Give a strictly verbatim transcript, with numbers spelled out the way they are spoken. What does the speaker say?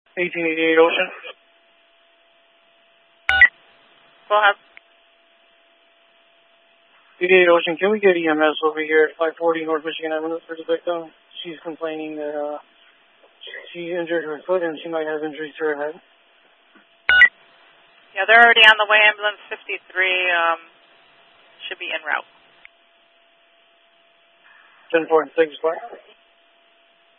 eighteen eighty-eight Ocean. Go ahead. eighty-eight Ocean, can we get E M S over here at five forty North Michigan Avenue for the victim? She's complaining that uh, she injured her foot and she might have injuries to her head. Yeah, they're already on the way. Ambulance fifty-three um, should be en route. ten four and six, bye.